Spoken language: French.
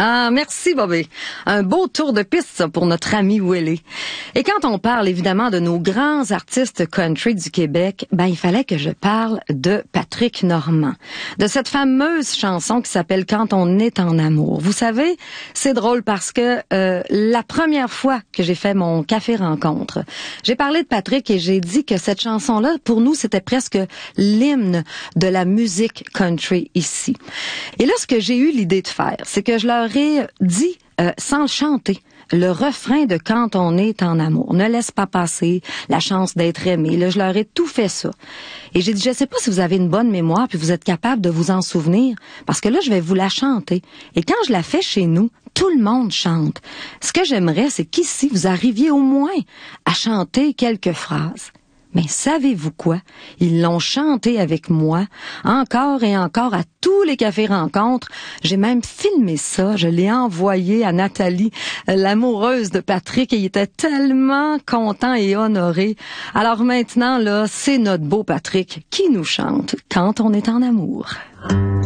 Ah, merci, Bobby. Un beau tour de piste, ça, pour notre ami Willie. Et quand on parle, évidemment, de nos grands artistes country du Québec, il fallait que je parle de Patrick Normand. De cette fameuse chanson qui s'appelle « Quand on est en amour ». Vous savez, c'est drôle parce que la première fois que j'ai fait mon café rencontre, j'ai parlé de Patrick et j'ai dit que cette chanson-là, pour nous, c'était presque l'hymne de la musique country ici. Et là, ce que j'ai eu l'idée de faire, c'est que je leur ai dit, sans le chanter, le refrain de Quand on est en amour. Ne laisse pas passer la chance d'être aimé. Là, je leur ai tout fait ça. Et j'ai dit, je sais pas si vous avez une bonne mémoire puis vous êtes capable de vous en souvenir, parce que là, je vais vous la chanter. Et quand je la fais chez nous, tout le monde chante. Ce que j'aimerais, c'est qu'ici, vous arriviez au moins à chanter quelques phrases. Mais savez-vous quoi? Ils l'ont chanté avec moi, encore et encore, à tous les cafés rencontres. J'ai même filmé ça, je l'ai envoyé à Nathalie, l'amoureuse de Patrick, et il était tellement content et honoré. Alors maintenant, là, c'est notre beau Patrick qui nous chante Quand on est en amour.